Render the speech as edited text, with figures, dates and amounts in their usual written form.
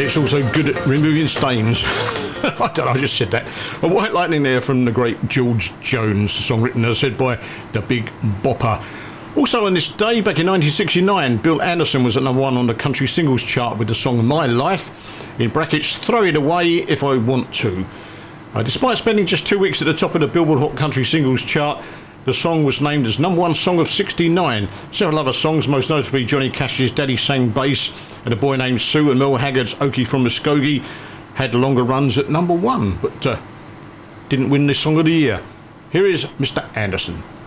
it's also good at removing stains. I don't know, I just said that. A White Lightning there from the great George Jones, the song written, as said, by the Big Bopper. Also on this day, back in 1969, Bill Anderson was at number 1 on the country singles chart with the song My Life, in brackets, Throw It Away If I Want To. Despite spending just 2 weeks at the top of the Billboard Hot Country Singles chart, the song was named as number 1 song of 69. Several other songs, most notably Johnny Cash's Daddy Sang Bass and A Boy Named Sue and Merle Haggard's Okie from Muskogee, had longer runs at number 1, but didn't win this Song of the Year. Here is Mr. Anderson.